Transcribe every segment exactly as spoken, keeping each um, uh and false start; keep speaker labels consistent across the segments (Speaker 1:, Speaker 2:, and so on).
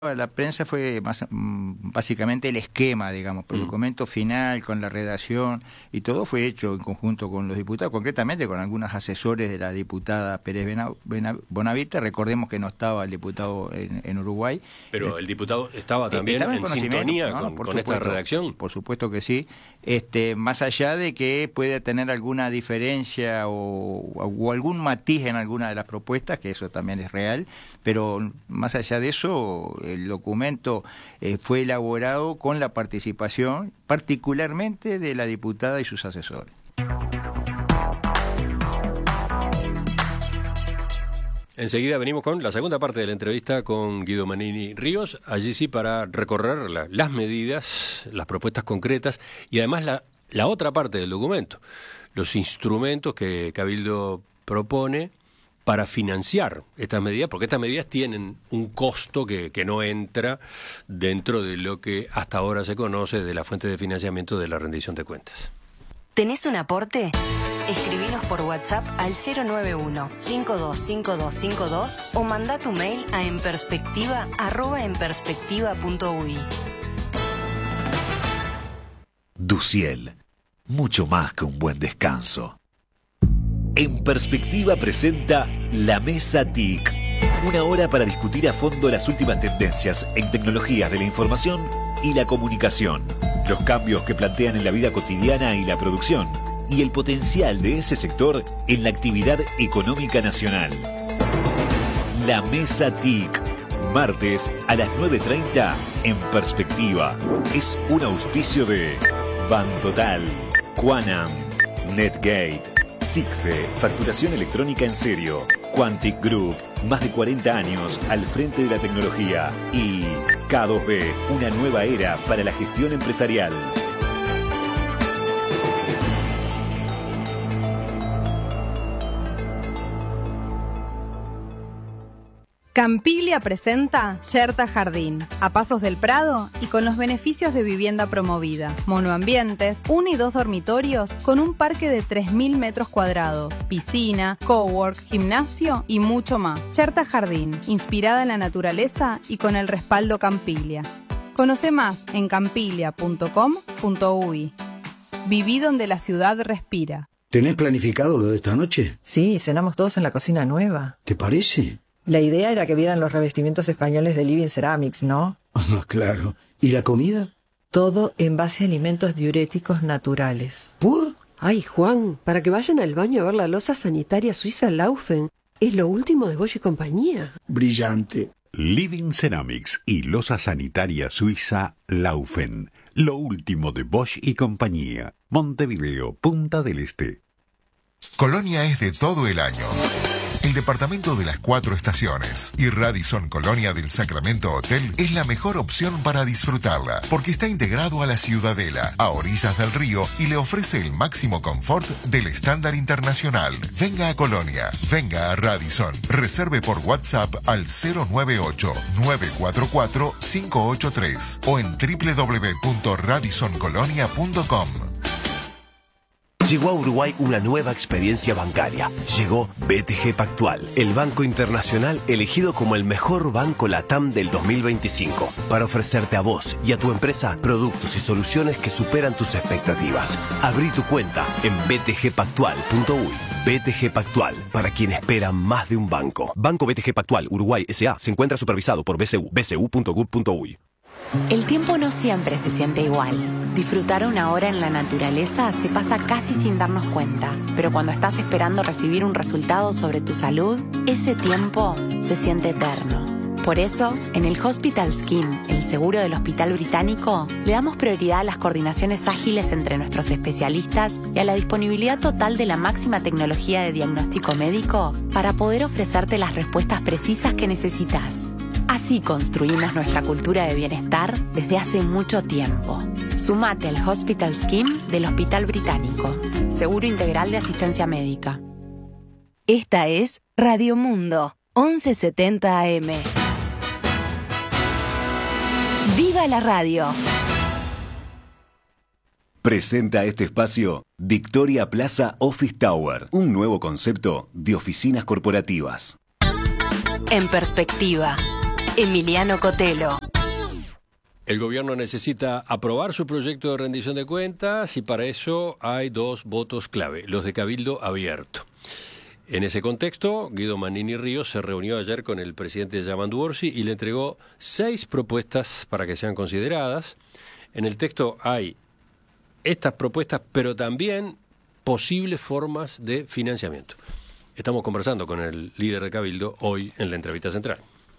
Speaker 1: La prensa fue más, básicamente el esquema, digamos, el documento final con la redacción y todo fue hecho en conjunto con los diputados, concretamente con algunos asesores de la diputada Pérez Bonavita. Recordemos que no estaba el diputado en, en Uruguay.
Speaker 2: Pero el diputado estaba también estaba en, en sintonía no, con,
Speaker 1: por
Speaker 2: con
Speaker 1: supuesto,
Speaker 2: esta redacción.
Speaker 1: Por supuesto que sí. Este, más allá de que puede tener alguna diferencia o, o algún matiz en alguna de las propuestas, que eso también es real, pero más allá de eso, el documento eh, fue elaborado con la participación particularmente de la diputada y sus asesores.
Speaker 2: Enseguida venimos con la segunda parte de la entrevista con Guido Manini Ríos, allí sí para recorrer la, las medidas, las propuestas concretas y además la, la otra parte del documento, los instrumentos que Cabildo propone para financiar estas medidas, porque estas medidas tienen un costo que, que no entra dentro de lo que hasta ahora se conoce de la fuente de financiamiento de la rendición de cuentas.
Speaker 3: ¿Tenés un aporte? Escribinos por WhatsApp al cero nueve uno, cinco dos cinco dos cinco dos o manda tu mail a enperspectiva arroba enperspectiva punto uy.
Speaker 4: Duciel, mucho más que un buen descanso. En Perspectiva presenta La Mesa T I C, una hora para discutir a fondo las últimas tendencias en tecnologías de la información y la comunicación, los cambios que plantean en la vida cotidiana y la producción, y el potencial de ese sector en la actividad económica nacional. La Mesa T I C, martes a las nueve treinta en Perspectiva. Es un auspicio de Bantotal, Quanam, Netgate, SIGFE, facturación electrónica en serio, Quantic Group, más de cuarenta años al frente de la tecnología, y K dos B, una nueva era para la gestión empresarial.
Speaker 5: Campiglia presenta Cherta Jardín, a pasos del Prado y con los beneficios de vivienda promovida. Monoambientes, uno y dos dormitorios con un parque de tres mil metros cuadrados, piscina, cowork, gimnasio y mucho más. Cherta Jardín, inspirada en la naturaleza y con el respaldo Campiglia. Conoce más en campiglia punto com punto uy. Viví donde la ciudad respira.
Speaker 6: ¿Tenés planificado lo de esta noche?
Speaker 7: Sí, cenamos todos en la cocina nueva.
Speaker 6: ¿Te parece?
Speaker 7: La idea era que vieran los revestimientos españoles de Living Ceramics, ¿no?
Speaker 6: Ah, claro. ¿Y la comida?
Speaker 7: Todo en base a alimentos diuréticos naturales.
Speaker 6: ¿Por?
Speaker 8: Ay, Juan, para que vayan al baño a ver la loza sanitaria suiza Laufen. Es lo último de Bosch y compañía.
Speaker 6: Brillante.
Speaker 9: Living Ceramics y loza sanitaria suiza Laufen. Lo último de Bosch y compañía. Montevideo, Punta del Este.
Speaker 10: Colonia es de todo el año. El departamento de las cuatro estaciones y Radisson Colonia del Sacramento Hotel es la mejor opción para disfrutarla, porque está integrado a la Ciudadela, a orillas del río, y le ofrece el máximo confort del estándar internacional. Venga a Colonia, venga a Radisson. Reserve por WhatsApp al cero nueve ocho, nueve cuatro cuatro, cinco ocho tres o en doble u doble u doble u punto radisson colonia punto com.
Speaker 11: Llegó a Uruguay una nueva experiencia bancaria. Llegó B T G Pactual, el banco internacional elegido como el mejor banco LATAM del dos mil veinticinco, para ofrecerte a vos y a tu empresa productos y soluciones que superan tus expectativas. Abrí tu cuenta en b t g pactual punto uy. B T G Pactual, para quien espera más de un banco. Banco B T G Pactual Uruguay S A se encuentra supervisado por B C U, b c u punto gov punto uy.
Speaker 3: El tiempo no siempre se siente igual. Disfrutar una hora en la naturaleza se pasa casi sin darnos cuenta, pero cuando estás esperando recibir un resultado sobre tu salud, ese tiempo se siente eterno. Por eso, en el Hospital Scheme, el seguro del Hospital Británico, le damos prioridad a las coordinaciones ágiles entre nuestros especialistas y a la disponibilidad total de la máxima tecnología de diagnóstico médico para poder ofrecerte las respuestas precisas que necesitas. Así construimos nuestra cultura de bienestar desde hace mucho tiempo. Sumate al Hospital Scheme del Hospital Británico. Seguro integral de asistencia médica.
Speaker 12: Esta es Radio Mundo, once setenta A M. ¡Viva la radio!
Speaker 4: Presenta este espacio Victoria Plaza Office Tower, un nuevo concepto de oficinas corporativas.
Speaker 12: En Perspectiva. Emiliano Cotelo.
Speaker 2: El gobierno necesita aprobar su proyecto de rendición de cuentas y para eso hay dos votos clave, los de Cabildo Abierto. En ese contexto, Guido Manini Ríos se reunió ayer con el presidente Yamandu Orsi y le entregó seis propuestas para que sean consideradas. En el texto hay estas propuestas, pero también posibles formas de financiamiento. Estamos conversando con el líder de Cabildo hoy en la entrevista central.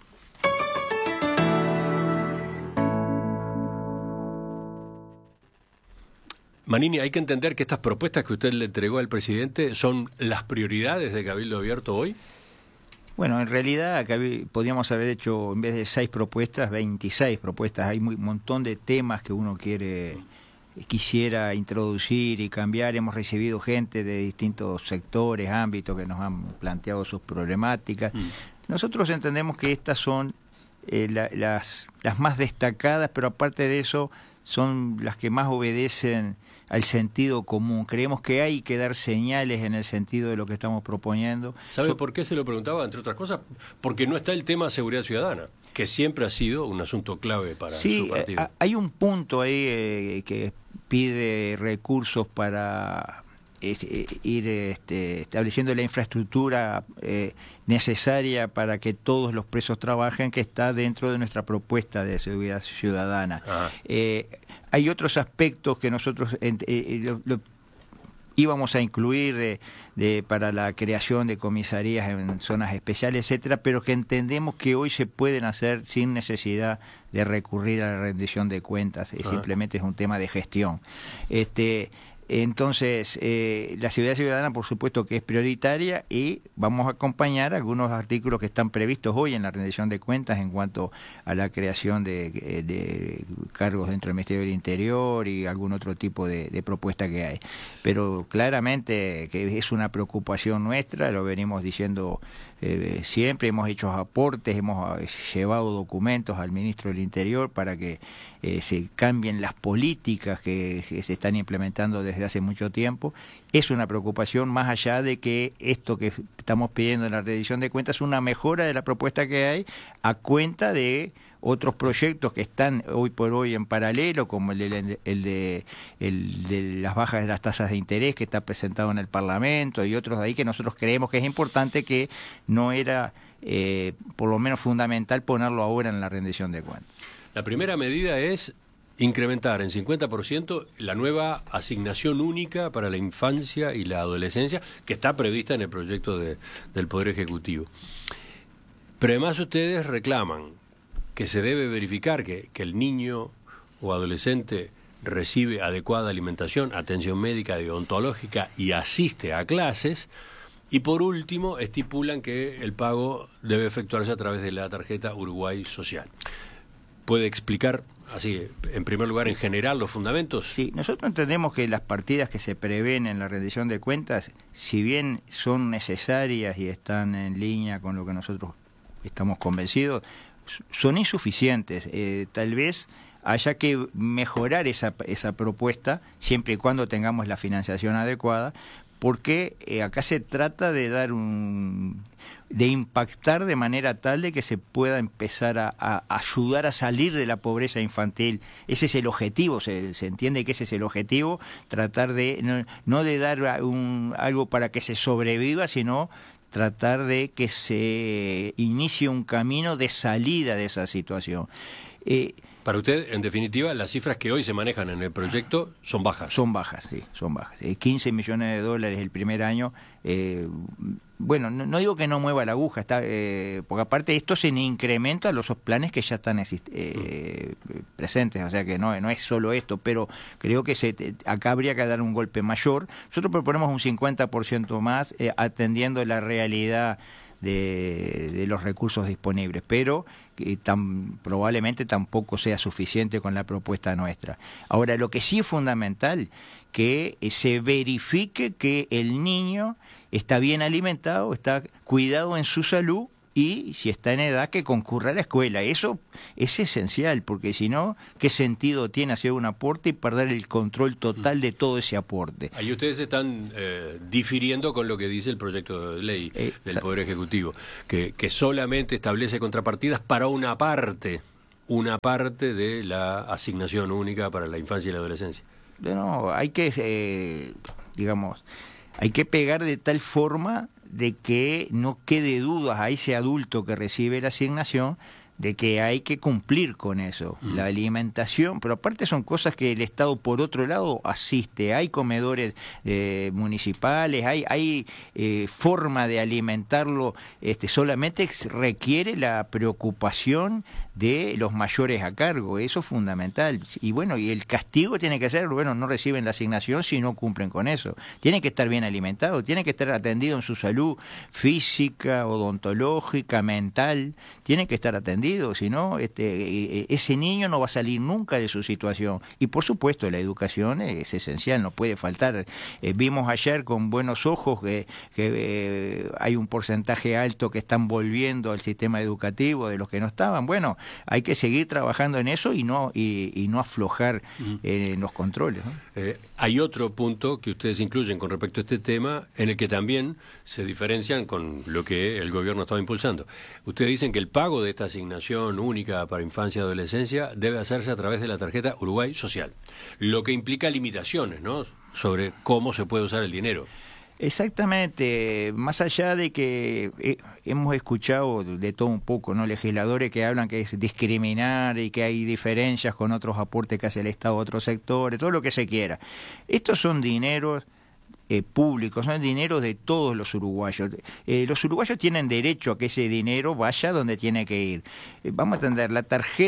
Speaker 2: Manini, hay que entender que estas propuestas que usted le entregó al presidente son las prioridades de Cabildo Abierto hoy.
Speaker 1: Bueno, en realidad acá podríamos haber hecho, en vez de seis propuestas, veintiséis propuestas. Hay un montón de temas que uno quiere, quisiera introducir y cambiar. Hemos recibido gente de distintos sectores, ámbitos que nos han planteado sus problemáticas. Mm. Nosotros entendemos que estas son eh, la, las, las más destacadas, pero aparte de eso son las que más obedecen al sentido común. Creemos que hay que dar señales en el sentido de lo que estamos proponiendo.
Speaker 2: ¿Sabe so, por qué se lo preguntaba, entre otras cosas? Porque no está el tema seguridad ciudadana, que siempre ha sido un asunto clave para
Speaker 1: sí,
Speaker 2: su partido.
Speaker 1: Eh, hay un punto ahí eh, que pide recursos para eh, ir este, estableciendo la infraestructura eh, necesaria para que todos los presos trabajen, que está dentro de nuestra propuesta de seguridad ciudadana. Eh, hay otros aspectos que nosotros eh, eh, lo, lo, íbamos a incluir de, de, para la creación de comisarías en zonas especiales, etcétera, pero que entendemos que hoy se pueden hacer sin necesidad de recurrir a la rendición de cuentas. Eh, simplemente es un tema de gestión. Este, Entonces, eh, la seguridad ciudadana, por supuesto que es prioritaria y vamos a acompañar algunos artículos que están previstos hoy en la rendición de cuentas en cuanto a la creación de, de cargos dentro del Ministerio del Interior y algún otro tipo de, de propuesta que hay. Pero claramente que es una preocupación nuestra, lo venimos diciendo eh, siempre, hemos hecho aportes, hemos llevado documentos al Ministro del Interior para que eh, se cambien las políticas que, que se están implementando desde hace mucho tiempo. Es una preocupación más allá de que esto que estamos pidiendo en la rendición de cuentas es una mejora de la propuesta que hay a cuenta de otros proyectos que están hoy por hoy en paralelo, como el de, el de, el de las bajas de las tasas de interés que está presentado en el Parlamento y otros de ahí que nosotros creemos que es importante, que no era eh, por lo menos fundamental ponerlo ahora en la rendición de cuentas.
Speaker 2: La primera medida es incrementar en cincuenta por ciento la nueva asignación única para la infancia y la adolescencia que está prevista en el proyecto de, del Poder Ejecutivo. Pero además ustedes reclaman que se debe verificar que, que el niño o adolescente recibe adecuada alimentación, atención médica y odontológica y asiste a clases. Y por último, estipulan que el pago debe efectuarse a través de la tarjeta Uruguay Social. ¿Puede explicar, así, en primer lugar, en general, los fundamentos?
Speaker 1: Sí, nosotros entendemos que las partidas que se prevén en la rendición de cuentas, si bien son necesarias y están en línea con lo que nosotros estamos convencidos, son insuficientes. Eh, tal vez haya que mejorar esa, esa propuesta, siempre y cuando tengamos la financiación adecuada, porque eh, acá se trata de dar un... de impactar de manera tal de que se pueda empezar a, a ayudar a salir de la pobreza infantil. Ese es el objetivo, se, se entiende que ese es el objetivo, tratar de, no, no de dar un, algo para que se sobreviva, sino tratar de que se inicie un camino de salida de esa situación. Eh,
Speaker 2: Para usted, en definitiva, las cifras que hoy se manejan en el proyecto son bajas.
Speaker 1: Son bajas, sí, son bajas. Eh, quince millones de dólares el primer año. Eh, bueno, no, no digo que no mueva la aguja, está, eh, porque aparte esto se incrementa a los planes que ya están exist eh, mm. presentes, o sea que no, no es solo esto, pero creo que se, acá habría que dar un golpe mayor. Nosotros proponemos un cincuenta por ciento más, eh, atendiendo la realidad De, de los recursos disponibles, pero que tan, probablemente tampoco sea suficiente con la propuesta nuestra. Ahora, lo que sí es fundamental, que se verifique que el niño está bien alimentado, está cuidado en su salud y si está en edad que concurra a la escuela. Eso es esencial, porque si no, ¿qué sentido tiene hacer un aporte y perder el control total de todo ese aporte?
Speaker 2: Ahí ustedes están eh, difiriendo con lo que dice el proyecto de ley eh, del Poder Ejecutivo, que, que solamente establece contrapartidas para una parte, una parte de la asignación única para la infancia y la adolescencia.
Speaker 1: No, hay que, eh, digamos, hay que pegar de tal forma de que no quede dudas a ese adulto que recibe la asignación de que hay que cumplir con eso, mm. la alimentación, pero aparte son cosas que el Estado por otro lado asiste, hay comedores eh, municipales, hay hay eh, forma de alimentarlo, este solamente requiere la preocupación de los mayores a cargo, eso es fundamental, y bueno, y el castigo tiene que ser, bueno, no reciben la asignación si no cumplen con eso, tienen que estar bien alimentados, tienen que estar atendidos en su salud física, odontológica, mental, tienen que estar atendidos, si no, este, ese niño no va a salir nunca de su situación. Y por supuesto, la educación es esencial, no puede faltar. Eh, vimos ayer con buenos ojos que, que eh, hay un porcentaje alto que están volviendo al sistema educativo de los que no estaban. Bueno, hay que seguir trabajando en eso y no, y, y no aflojar eh, en los controles, ¿no?
Speaker 2: Eh, hay otro punto que ustedes incluyen con respecto a este tema, en el que también se diferencian con lo que el gobierno estaba impulsando. Ustedes dicen que el pago de esta asignación única para infancia y adolescencia debe hacerse a través de la tarjeta Uruguay Social, lo que implica limitaciones, ¿no?, sobre cómo se puede usar el dinero.
Speaker 1: Exactamente, más allá de que eh, hemos escuchado de todo un poco, ¿no?, legisladores que hablan que es discriminar y que hay diferencias con otros aportes que hace el Estado a otros sectores, todo lo que se quiera. Estos son dineros eh, públicos, son dineros de todos los uruguayos. Eh, los uruguayos tienen derecho a que ese dinero vaya donde tiene que ir. Eh, vamos a entender, la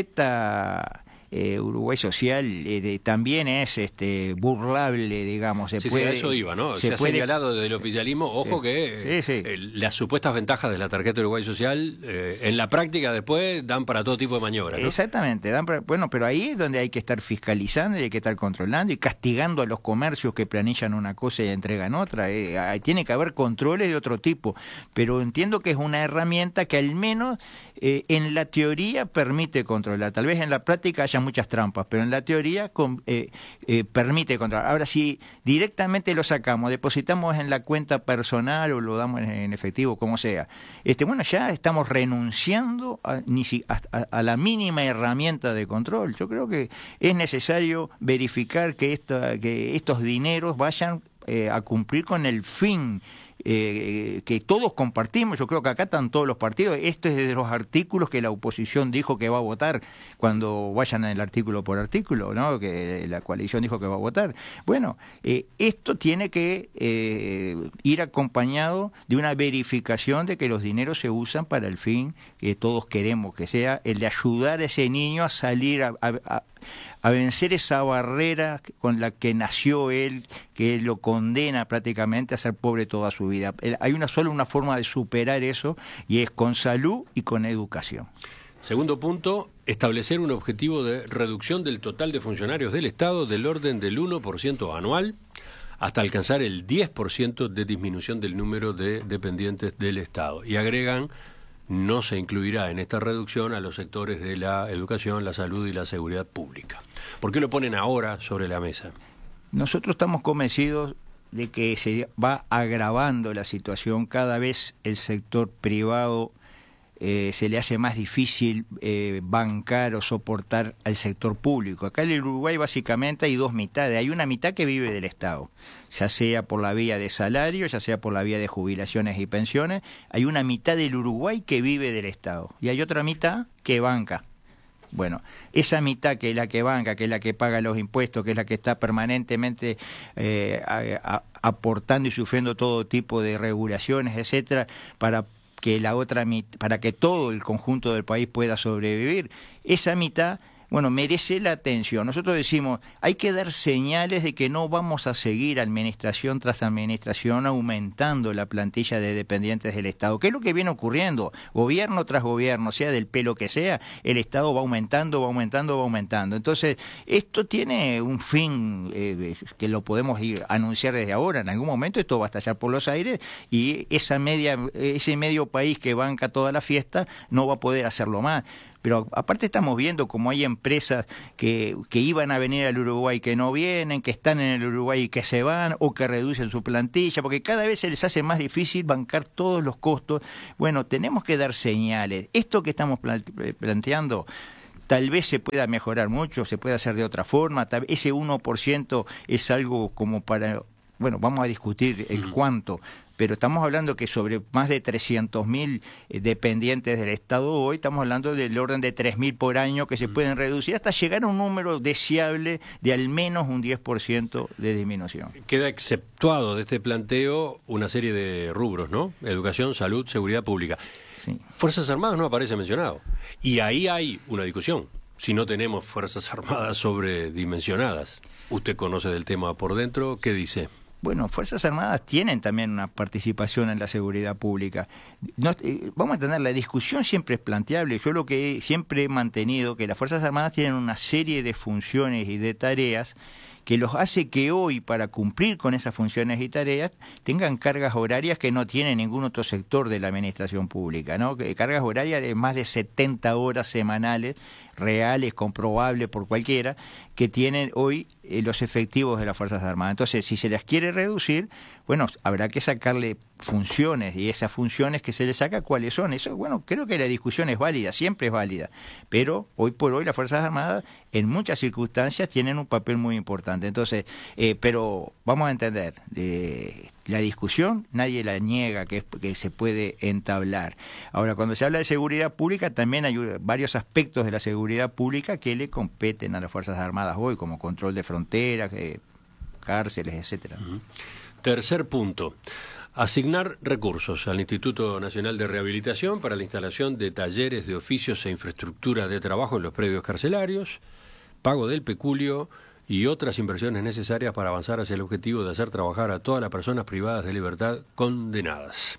Speaker 1: tarjeta Eh, Uruguay Social eh, de, también es este burlable, digamos. Se
Speaker 2: sí,
Speaker 1: puede,
Speaker 2: sí, a eso iba, ¿no? Se, se ha
Speaker 1: puede,
Speaker 2: señalado desde el oficialismo, ojo,
Speaker 1: sí,
Speaker 2: que
Speaker 1: sí, sí.
Speaker 2: Eh, las supuestas ventajas de la tarjeta Uruguay Social eh, en la práctica después dan para todo tipo de maniobras, ¿no?
Speaker 1: Exactamente, dan para, bueno, pero ahí es donde hay que estar fiscalizando y hay que estar controlando y castigando a los comercios que planillan una cosa y entregan otra. Eh, hay, tiene que haber controles de otro tipo, pero entiendo que es una herramienta que al menos eh, en la teoría permite controlar. Tal vez en la práctica haya muchas trampas, pero en la teoría con, eh, eh, permite controlar. Ahora, si directamente lo sacamos, depositamos en la cuenta personal o lo damos en, en efectivo, como sea, este, bueno, ya estamos renunciando a, ni si, a, a, a la mínima herramienta de control. Yo creo que es necesario verificar que, esta, que estos dineros vayan eh, a cumplir con el fin Eh, que todos compartimos. Yo creo que acá están todos los partidos. Esto es de los artículos que la oposición dijo que va a votar cuando vayan en el artículo por artículo, ¿no?, que la coalición dijo que va a votar. Bueno, eh, esto tiene que eh, ir acompañado de una verificación de que los dineros se usan para el fin que todos queremos, que sea el de ayudar a ese niño a salir a, a, a a vencer esa barrera con la que nació él, que lo condena prácticamente a ser pobre toda su vida. Hay una solo una forma de superar eso, y es con salud y con educación.
Speaker 2: Segundo punto, establecer un objetivo de reducción del total de funcionarios del Estado del orden del uno por ciento anual, hasta alcanzar el diez por ciento de disminución del número de dependientes del Estado. Y agregan, no se incluirá en esta reducción a los sectores de la educación, la salud y la seguridad pública. ¿Por qué lo ponen ahora sobre la mesa?
Speaker 1: Nosotros estamos convencidos de que se va agravando la situación. Cada vez el sector privado eh, se le hace más difícil eh, bancar o soportar al sector público. Acá en el Uruguay básicamente hay dos mitades. Hay una mitad que vive del Estado, ya sea por la vía de salario, ya sea por la vía de jubilaciones y pensiones. Hay una mitad del Uruguay que vive del Estado y hay otra mitad que banca. Bueno, esa mitad que es la que banca, que es la que paga los impuestos, que es la que está permanentemente eh, a, a, aportando y sufriendo todo tipo de regulaciones, etcétera, para que la otra mitad, para que todo el conjunto del país pueda sobrevivir. Esa mitad, bueno, merece la atención. Nosotros decimos, hay que dar señales de que no vamos a seguir administración tras administración aumentando la plantilla de dependientes del Estado, que es lo que viene ocurriendo, gobierno tras gobierno, sea del pelo que sea, el Estado va aumentando, va aumentando, va aumentando. Entonces, esto tiene un fin eh, que lo podemos ir a anunciar desde ahora. En algún momento esto va a estallar por los aires y esa media, ese medio país que banca toda la fiesta no va a poder hacerlo más. Pero aparte estamos viendo como hay empresas que, que iban a venir al Uruguay que no vienen, que están en el Uruguay y que se van, o que reducen su plantilla, porque cada vez se les hace más difícil bancar todos los costos. Bueno, tenemos que dar señales. Esto que estamos planteando tal vez se pueda mejorar mucho, se puede hacer de otra forma. Tal, ese uno por ciento es algo como para... Bueno, vamos a discutir el cuánto, pero estamos hablando que sobre más de trescientos mil dependientes del Estado hoy, estamos hablando del orden de tres mil por año que se pueden reducir hasta llegar a un número deseable de al menos un diez por ciento de disminución.
Speaker 2: Queda exceptuado de este planteo una serie de rubros, ¿no? Educación, salud, seguridad pública.
Speaker 1: Sí.
Speaker 2: Fuerzas Armadas no aparece mencionado. Y ahí hay una discusión. Si no tenemos Fuerzas Armadas sobredimensionadas, usted conoce del tema por dentro, ¿qué dice?
Speaker 1: Bueno, Fuerzas Armadas tienen también una participación en la seguridad pública. No, eh, vamos a entender, la discusión siempre es planteable. Yo lo que siempre he mantenido, que las Fuerzas Armadas tienen una serie de funciones y de tareas que los hace que hoy, para cumplir con esas funciones y tareas, tengan cargas horarias que no tiene ningún otro sector de la administración pública, ¿no? Cargas horarias de más de setenta horas semanales, reales, comprobables por cualquiera, que tienen hoy eh, los efectivos de las Fuerzas Armadas. Entonces, si se las quiere reducir, bueno, habrá que sacarle funciones, y esas funciones que se le saca, ¿cuáles son? Eso, bueno, creo que la discusión es válida, siempre es válida, pero hoy por hoy las Fuerzas Armadas en muchas circunstancias tienen un papel muy importante. Entonces, eh, pero vamos a entender, eh, la discusión nadie la niega, que, es, que se puede entablar. Ahora, cuando se habla de seguridad pública, también hay varios aspectos de la seguridad pública que le competen a las Fuerzas Armadas hoy, como control de fronteras, eh, cárceles, etcétera.
Speaker 2: Uh-huh. Tercer punto. Asignar recursos al Instituto Nacional de Rehabilitación para la instalación de talleres de oficios e infraestructura de trabajo en los predios carcelarios, pago del peculio y otras inversiones necesarias para avanzar hacia el objetivo de hacer trabajar a todas las personas privadas de libertad condenadas.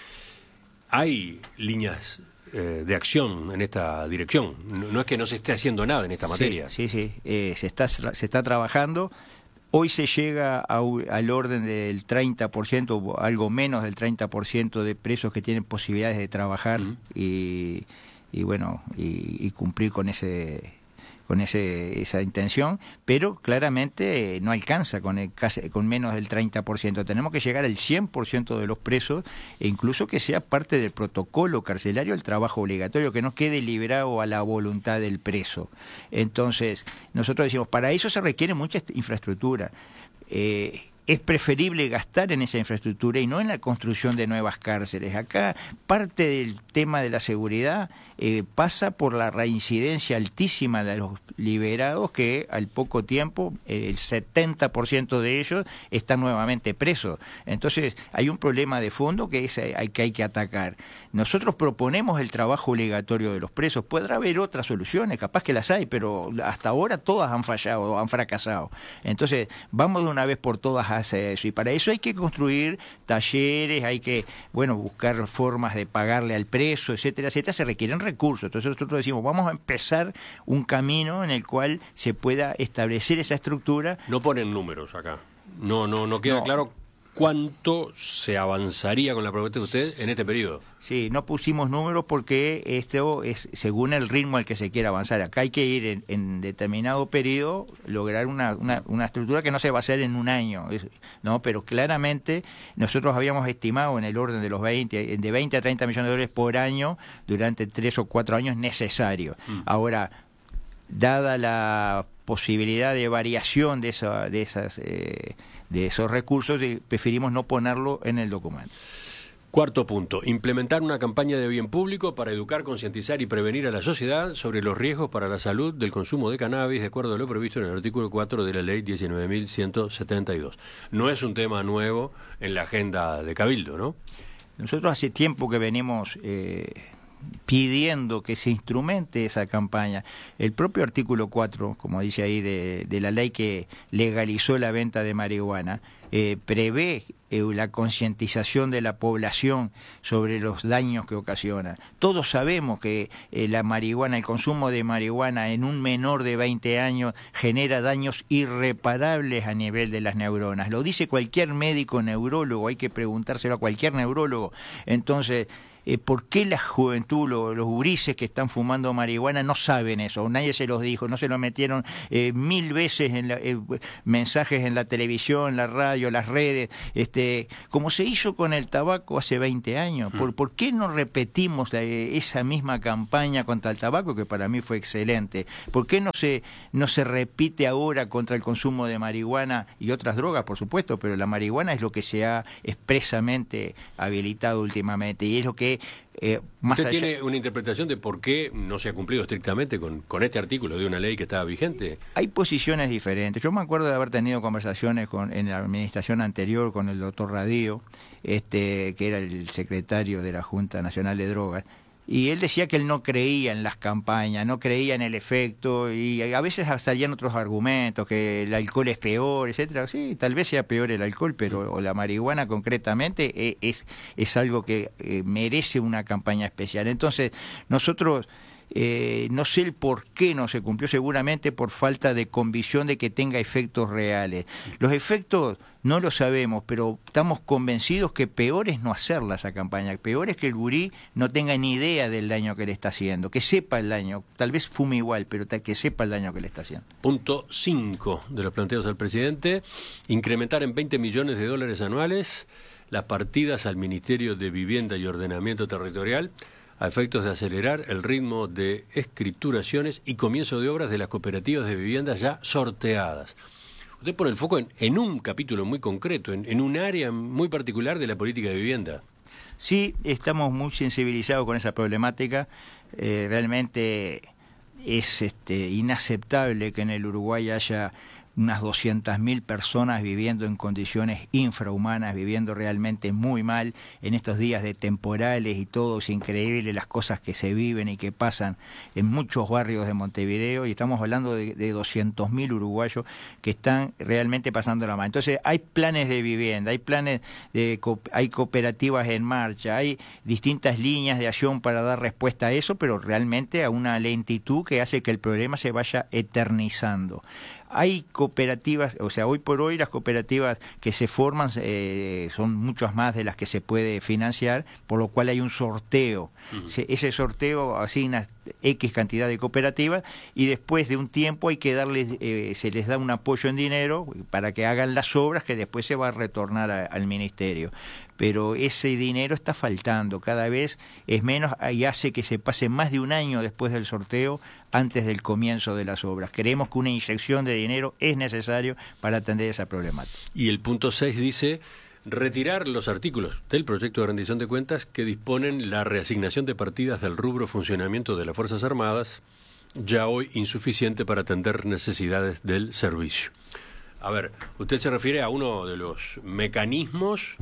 Speaker 2: Hay líneas eh, de acción en esta dirección. No, no es que no se esté haciendo nada en esta materia.
Speaker 1: Sí, sí, sí. Eh, se está, se está trabajando. Hoy se llega a, al orden del treinta por ciento, o algo menos del treinta por ciento de presos que tienen posibilidades de trabajar uh-huh. y, y bueno, y, y cumplir con ese con ese esa intención, pero claramente no alcanza con el, con menos del treinta por ciento. Tenemos que llegar al cien por ciento de los presos, e incluso que sea parte del protocolo carcelario el trabajo obligatorio, que no quede librado a la voluntad del preso. Entonces, nosotros decimos, para eso se requiere mucha infraestructura. Eh, es preferible gastar en esa infraestructura y no en la construcción de nuevas cárceles. Acá parte del tema de la seguridad eh, pasa por la reincidencia altísima de los liberados, que al poco tiempo eh, el setenta por ciento de ellos están nuevamente presos. Entonces hay un problema de fondo que, es, hay, que hay que atacar. Nosotros proponemos el trabajo obligatorio de los presos. Podrá haber otras soluciones, capaz que las hay, pero hasta ahora todas han fallado, han fracasado. Entonces vamos de una vez por todas hacia eso, y para eso hay que construir talleres, hay que, bueno, buscar formas de pagarle al preso, etcétera, etcétera. Se requieren recursos. Entonces nosotros decimos, vamos a empezar un camino en el cual se pueda establecer esa estructura.
Speaker 2: No ponen números acá. No, no, no queda no. claro cuánto se avanzaría con la propuesta de usted en este periodo.
Speaker 1: Sí, no pusimos números porque esto es según el ritmo al que se quiera avanzar. Acá hay que ir en, en determinado periodo, lograr una, una, una estructura que no se va a hacer en un año, ¿no? Pero claramente nosotros habíamos estimado en el orden de los veinte, de veinte a treinta millones de dólares por año durante tres o cuatro años necesarios. Mm. Ahora, dada la posibilidad de variación de, esa, de esas... Eh, de esos recursos, y preferimos no ponerlo en el documento.
Speaker 2: Cuarto punto, implementar una campaña de bien público para educar, concientizar y prevenir a la sociedad sobre los riesgos para la salud del consumo de cannabis, de acuerdo a lo previsto en el artículo cuatro de la ley diecinueve mil ciento setenta y dos. No es un tema nuevo en la agenda de Cabildo, ¿no?
Speaker 1: Nosotros hace tiempo que venimos eh, pidiendo que se instrumente esa campaña. El propio artículo cuatro, como dice ahí, de, de la ley que legalizó la venta de marihuana, eh, prevé eh, la concientización de la población sobre los daños que ocasiona. Todos sabemos que eh, la marihuana, el consumo de marihuana en un menor de veinte años genera daños irreparables a nivel de las neuronas. Lo dice cualquier médico neurólogo, hay que preguntárselo a cualquier neurólogo. Entonces, Eh, ¿por qué la juventud, lo, los gurises que están fumando marihuana no saben eso? Nadie se los dijo, no se lo metieron eh, mil veces en la, eh, mensajes en la televisión, la radio, las redes, este, como se hizo con el tabaco hace veinte años. ¿Por, ¿por qué no repetimos la, esa misma campaña contra el tabaco, que para mí fue excelente? ¿Por qué no se, no se repite ahora contra el consumo de marihuana y otras drogas, por supuesto? Pero la marihuana es lo que se ha expresamente habilitado últimamente y es lo que Eh, más
Speaker 2: ¿Usted
Speaker 1: allá...
Speaker 2: tiene una interpretación de por qué no se ha cumplido estrictamente con, con este artículo de una ley que estaba vigente?
Speaker 1: Hay posiciones diferentes. Yo me acuerdo de haber tenido conversaciones con, en la administración anterior con el doctor Radío, este, que era el secretario de la Junta Nacional de Drogas, y él decía que él no creía en las campañas, no creía en el efecto, y a veces salían otros argumentos, que el alcohol es peor, etcétera. Sí, tal vez sea peor el alcohol, pero o la marihuana concretamente es, es algo que eh, merece una campaña especial. Entonces, nosotros... Eh, no sé el por qué no se cumplió, seguramente por falta de convicción de que tenga efectos reales. Los efectos no lo sabemos, pero estamos convencidos que peor es no hacerla esa campaña, peor es que el gurí no tenga ni idea del daño que le está haciendo, que sepa el daño, tal vez fume igual, pero que sepa el daño que le está haciendo.
Speaker 2: Punto cinco de los planteos del presidente: incrementar en veinte millones de dólares anuales las partidas al Ministerio de Vivienda y Ordenamiento Territorial, a efectos de acelerar el ritmo de escrituraciones y comienzo de obras de las cooperativas de viviendas ya sorteadas. Usted pone el foco en, en un capítulo muy concreto, en, en un área muy particular de la política de vivienda.
Speaker 1: Sí, estamos muy sensibilizados con esa problemática. Eh, realmente es este, inaceptable que en el Uruguay haya unas doscientas mil personas viviendo en condiciones infrahumanas, viviendo realmente muy mal en estos días de temporales y todo. Es increíble las cosas que se viven y que pasan en muchos barrios de Montevideo, y estamos hablando de, de doscientos mil uruguayos que están realmente pasando la mano. Entonces hay planes de vivienda, hay planes de, hay cooperativas en marcha, hay distintas líneas de acción para dar respuesta a eso, pero realmente a una lentitud que hace que el problema se vaya eternizando. Hay cooperativas, o sea, hoy por hoy las cooperativas que se forman eh, son muchas más de las que se puede financiar, por lo cual hay un sorteo. Uh-huh. Se, ese sorteo asigna X cantidad de cooperativas y después de un tiempo hay que darles, eh, se les da un apoyo en dinero para que hagan las obras que después se va a retornar a, al ministerio. Pero ese dinero está faltando, cada vez es menos y hace que se pase más de un año después del sorteo antes del comienzo de las obras. Creemos que una inyección de dinero es necesario para atender esa problemática.
Speaker 2: Y el punto seis dice: retirar los artículos del proyecto de rendición de cuentas que disponen la reasignación de partidas del rubro funcionamiento de las Fuerzas Armadas, ya hoy insuficiente para atender necesidades del servicio. A ver, usted se refiere a uno de los mecanismos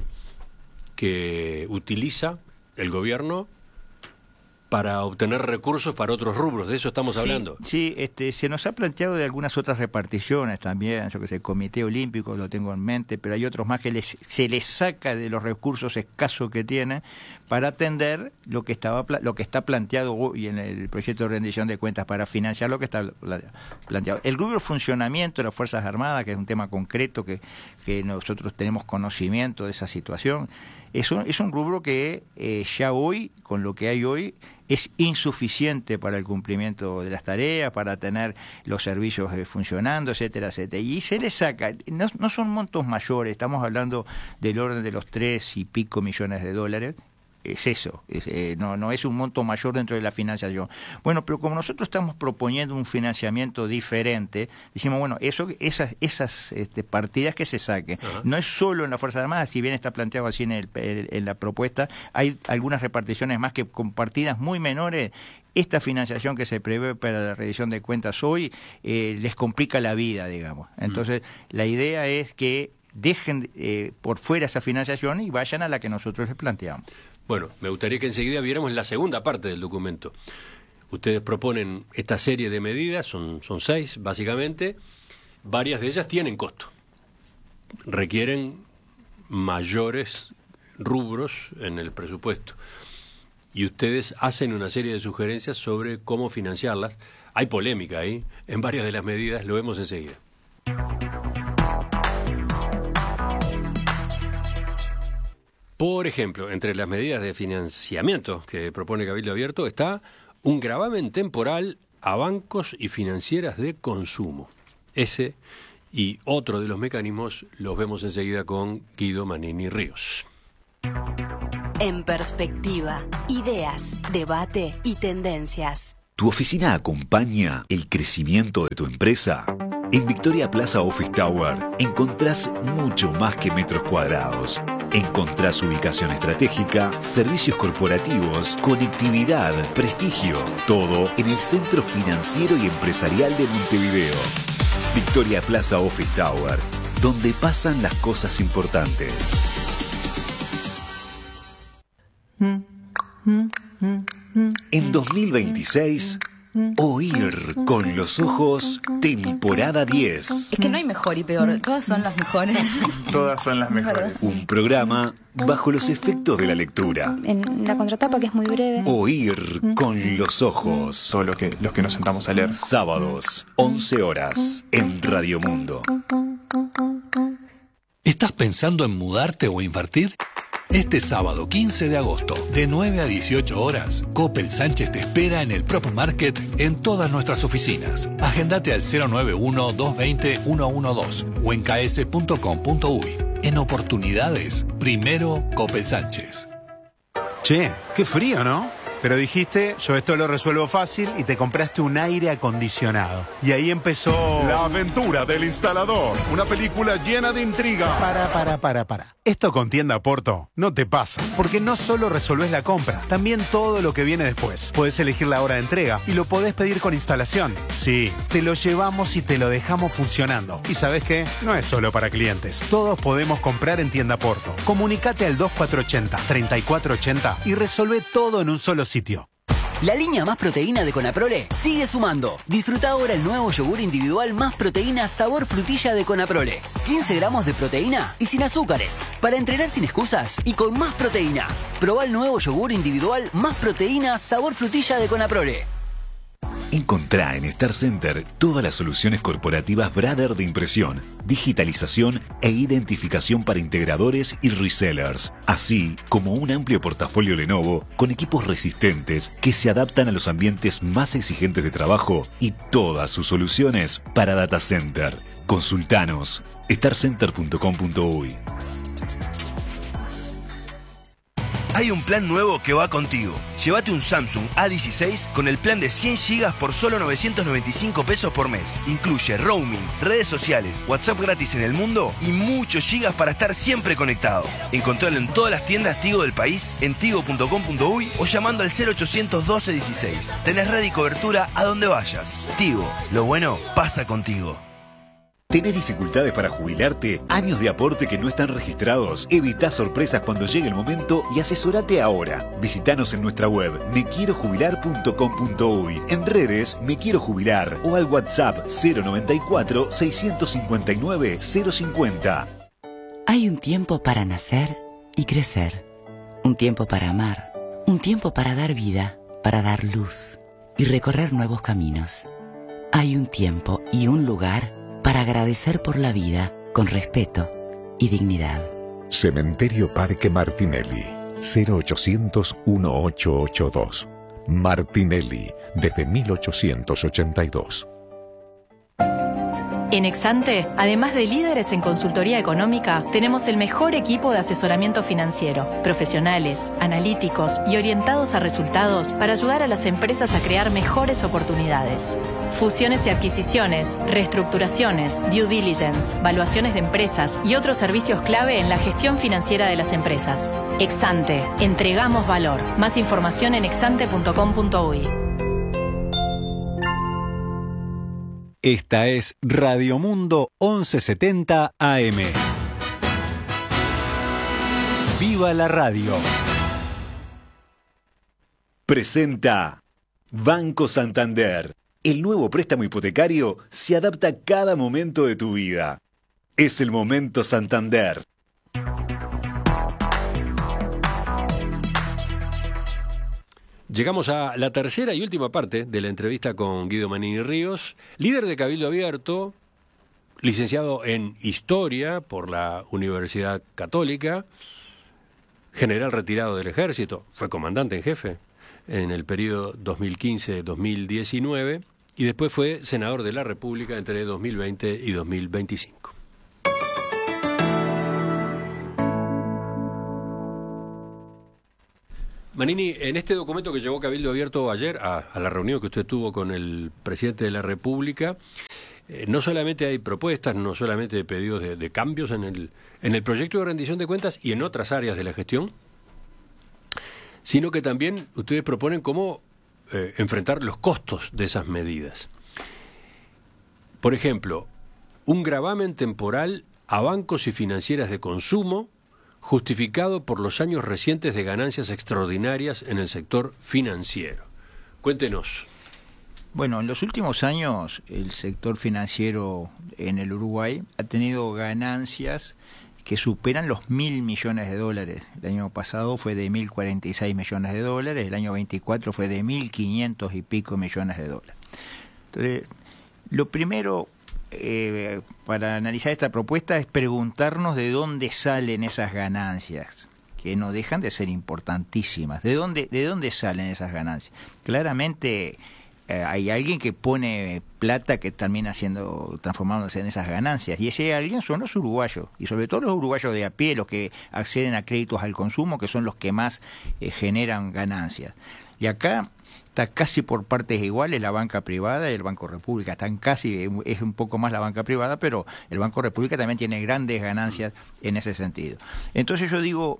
Speaker 2: que utiliza el gobierno para obtener recursos para otros rubros, de eso estamos
Speaker 1: sí,
Speaker 2: hablando.
Speaker 1: Sí, este, se nos ha planteado de algunas otras reparticiones también, yo que sé, el Comité Olímpico lo tengo en mente, pero hay otros más que les, se les saca de los recursos escasos que tienen para atender lo que estaba lo que está planteado hoy en el proyecto de rendición de cuentas, para financiar lo que está planteado. El rubro funcionamiento de las Fuerzas Armadas, que es un tema concreto que, que nosotros tenemos conocimiento de esa situación, es un, es un rubro que eh, ya hoy, con lo que hay hoy, es insuficiente para el cumplimiento de las tareas, para tener los servicios eh, funcionando, etcétera, etcétera. Y se le saca, no, no son montos mayores, estamos hablando del orden de los tres y pico millones de dólares. Es eso, es, eh, no, no es un monto mayor dentro de la financiación. Bueno, pero como nosotros estamos proponiendo un financiamiento diferente, decimos, bueno, eso, esas, esas este, partidas que se saquen, uh-huh. No es solo en la Fuerza Armada, si bien está planteado así en, el, en la propuesta, hay algunas reparticiones más que con partidas muy menores. Esta financiación que se prevé para la rendición de cuentas hoy eh, les complica la vida, digamos. Entonces, uh-huh. La idea es que dejen eh, por fuera esa financiación y vayan a la que nosotros les planteamos.
Speaker 2: Bueno, me gustaría que enseguida viéramos la segunda parte del documento. Ustedes proponen esta serie de medidas, son, son seis básicamente, varias de ellas tienen costo, requieren mayores rubros en el presupuesto. Y ustedes hacen una serie de sugerencias sobre cómo financiarlas. Hay polémica ahí en varias de las medidas, lo vemos enseguida. Por ejemplo, entre las medidas de financiamiento que propone Cabildo Abierto está un gravamen temporal a bancos y financieras de consumo. Ese y otro de los mecanismos los vemos enseguida con Guido Manini Ríos.
Speaker 12: En perspectiva, ideas, debate y tendencias.
Speaker 4: ¿Tu oficina acompaña el crecimiento de tu empresa? En Victoria Plaza Office Tower encontrás mucho más que metros cuadrados. Encontrás ubicación estratégica, servicios corporativos, conectividad, prestigio. Todo en el centro financiero y empresarial de Montevideo. Victoria Plaza Office Tower, donde pasan las cosas importantes. En dos mil veintiséis, Oír con los ojos, temporada diez.
Speaker 13: Es que no hay mejor y peor, todas son las mejores.
Speaker 14: Todas son las mejores.
Speaker 4: Un programa bajo los efectos de la lectura.
Speaker 15: En la contratapa, que es muy breve.
Speaker 4: Oír con los ojos.
Speaker 14: Todo lo que, los que nos sentamos a leer.
Speaker 4: Sábados, once horas, en Radio Mundo.
Speaker 16: ¿Estás pensando en mudarte o invertir? Este sábado quince de agosto, de nueve a dieciocho horas, Coppel Sánchez te espera en el Prop Market en todas nuestras oficinas. Agendate al cero nueve uno, dos dos cero, uno uno dos o en k s punto com punto u y. En oportunidades, primero Coppel Sánchez.
Speaker 17: Che, qué frío, ¿no? Pero dijiste, yo esto lo resuelvo fácil y te compraste un aire acondicionado. Y ahí empezó...
Speaker 18: La aventura del instalador. Una película llena de intriga.
Speaker 17: Para, para, para, para. Esto con Tienda Porto no te pasa. Porque no solo resolvés la compra, también todo lo que viene después. Podés elegir la hora de entrega y lo podés pedir con instalación. Sí, te lo llevamos y te lo dejamos funcionando. ¿Y sabés qué? No es solo para clientes. Todos podemos comprar en Tienda Porto. Comunicate al dos cuatro ocho cero, tres cuatro ocho cero y resolvé todo en un solo sitio.
Speaker 19: La línea Más Proteína de Conaprole sigue sumando. Disfruta ahora el nuevo yogur individual Más Proteína sabor frutilla de Conaprole. quince gramos de proteína y sin azúcares. Para entrenar sin excusas y con más proteína. Probá el nuevo yogur individual Más Proteína sabor frutilla de Conaprole.
Speaker 4: Encontrá en Star Center todas las soluciones corporativas Brother de impresión, digitalización e identificación para integradores y resellers, así como un amplio portafolio Lenovo con equipos resistentes que se adaptan a los ambientes más exigentes de trabajo y todas sus soluciones para data center. Consultanos star center punto com punto u y.
Speaker 20: Hay un plan nuevo que va contigo. Llévate un Samsung A dieciséis con el plan de cien gigas por solo novecientos noventa y cinco pesos por mes. Incluye roaming, redes sociales, WhatsApp gratis en el mundo y muchos gigas para estar siempre conectado. Encontralo en todas las tiendas Tigo del país, en tigo punto com punto u y o llamando al cero ochocientos doce dieciséis. Tenés red y cobertura a donde vayas. Tigo, lo bueno pasa contigo.
Speaker 4: ¿Tenés dificultades para jubilarte? ¿Años de aporte que no están registrados? Evitá sorpresas cuando llegue el momento y asesorate ahora. Visítanos en nuestra web me quiero jubilar punto com punto u y, en redes Me Quiero Jubilar o al WhatsApp cero noventa y cuatro, seiscientos cincuenta y nueve, cero cincuenta.
Speaker 21: Hay un tiempo para nacer y crecer. Un tiempo para amar. Un tiempo para dar vida, para dar luz y recorrer nuevos caminos. Hay un tiempo y un lugar para agradecer por la vida con respeto y dignidad.
Speaker 22: Cementerio Parque Martinelli, cero ochocientos, dieciocho ochenta y dos. Martinelli, desde mil ochocientos ochenta y dos.
Speaker 23: En Exante, además de líderes en consultoría económica, tenemos el mejor equipo de asesoramiento financiero, profesionales, analíticos y orientados a resultados para ayudar a las empresas a crear mejores oportunidades. Fusiones y adquisiciones, reestructuraciones, due diligence, valuaciones de empresas y otros servicios clave en la gestión financiera de las empresas. Exante, entregamos valor. Más información en exante punto com punto u y.
Speaker 24: Esta es Radio Mundo once setenta A M. ¡Viva la radio!
Speaker 4: presenta Banco Santander. El nuevo préstamo hipotecario se adapta a cada momento de tu vida. Es el momento Santander.
Speaker 2: Llegamos a la tercera y última parte de la entrevista con Guido Manini Ríos, líder de Cabildo Abierto, licenciado en Historia por la Universidad Católica, general retirado del Ejército, fue comandante en jefe en el periodo dos mil quince a dos mil diecinueve y después fue senador de la República entre dos mil veinte y dos mil veinticinco. Manini, en este documento que llegó Cabildo Abierto ayer, a, a la reunión que usted tuvo con el presidente de la República, eh, no solamente hay propuestas, no solamente hay pedidos de, de cambios en el, en el proyecto de rendición de cuentas y en otras áreas de la gestión, sino que también ustedes proponen cómo eh, enfrentar los costos de esas medidas. Por ejemplo, un gravamen temporal a bancos y financieras de consumo justificado por los años recientes de ganancias extraordinarias en el sector financiero. Cuéntenos.
Speaker 1: Bueno, en los últimos años el sector financiero en el Uruguay ha tenido ganancias que superan los mil millones de dólares. El año pasado fue de mil cuarenta y seis millones de dólares, el año veinticuatro fue de mil quinientos y pico millones de dólares. Entonces, lo primero Eh, para analizar esta propuesta es preguntarnos de dónde salen esas ganancias, que no dejan de ser importantísimas. ¿De dónde, de dónde salen esas ganancias? Claramente eh, hay alguien que pone plata que termina siendo transformándose en esas ganancias, y ese alguien son los uruguayos, y sobre todo los uruguayos de a pie, los que acceden a créditos al consumo, que son los que más eh, generan ganancias. Y acá está casi por partes iguales la banca privada y el Banco República. Están casi, es un poco más la banca privada, pero el Banco República también tiene grandes ganancias en ese sentido. Entonces yo digo,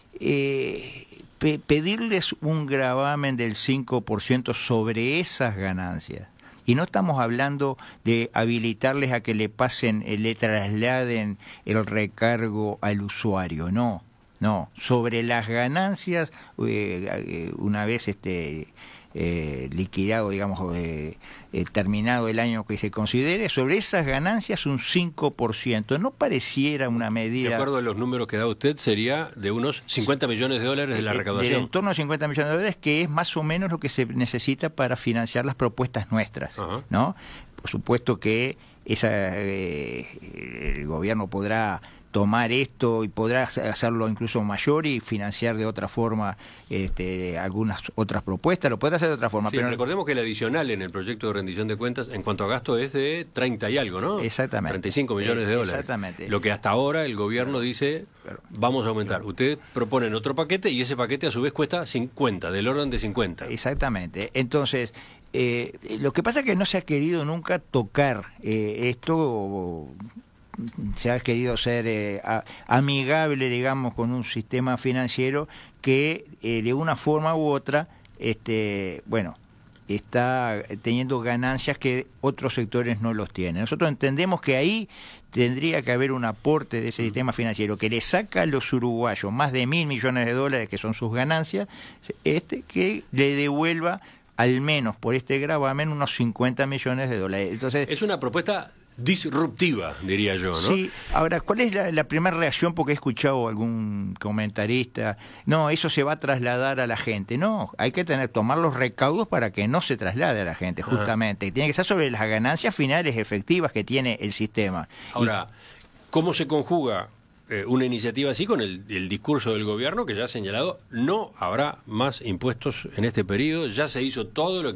Speaker 1: eh, pe- pedirles un gravamen del cinco por ciento sobre esas ganancias. Y no estamos hablando de habilitarles a que le pasen, eh, le trasladen el recargo al usuario, no. No, sobre las ganancias, eh, una vez este eh, liquidado, digamos, eh, eh, terminado el año que se considere, sobre esas ganancias un cinco por ciento. No pareciera una medida...
Speaker 2: De acuerdo a los números que da usted, sería de unos cincuenta millones de dólares de la recaudación.
Speaker 1: De en torno a cincuenta millones de dólares, que es más o menos lo que se necesita para financiar las propuestas nuestras, uh-huh. ¿no? Por supuesto que esa, eh, el gobierno podrá tomar esto y podrá hacerlo incluso mayor y financiar de otra forma este, algunas otras propuestas, lo podrá hacer de otra forma.
Speaker 2: Sí,
Speaker 1: pero
Speaker 2: recordemos que el adicional en el proyecto de rendición de cuentas en cuanto a gasto es de treinta y algo, ¿no?
Speaker 1: Exactamente.
Speaker 2: treinta y cinco millones de dólares.
Speaker 1: Exactamente.
Speaker 2: Lo que hasta ahora el gobierno dice, vamos a aumentar. Ustedes proponen otro paquete y ese paquete a su vez cuesta cincuenta, del orden de cincuenta.
Speaker 1: Exactamente. Entonces, eh, lo que pasa es que no se ha querido nunca tocar eh, esto... se ha querido ser eh, a, amigable, digamos, con un sistema financiero que eh, de una forma u otra, este, bueno, está teniendo ganancias que otros sectores no los tienen. Nosotros entendemos que ahí tendría que haber un aporte de ese sistema financiero que le saca a los uruguayos más de mil millones de dólares, que son sus ganancias, este que le devuelva al menos por este gravamen unos cincuenta millones de dólares. Entonces,
Speaker 2: es una propuesta disruptiva, diría yo, ¿no?
Speaker 1: Sí. Ahora, ¿cuál es la, la primera reacción? Porque he escuchado algún comentarista, no, eso se va a trasladar a la gente. No, hay que tener tomar los recaudos para que no se traslade a la gente, justamente. Ajá. Tiene que ser sobre las ganancias finales efectivas que tiene el sistema.
Speaker 2: Ahora, y, ¿cómo se conjuga eh, una iniciativa así con el, el discurso del gobierno que ya ha señalado no habrá más impuestos en este periodo, ya se hizo todo lo que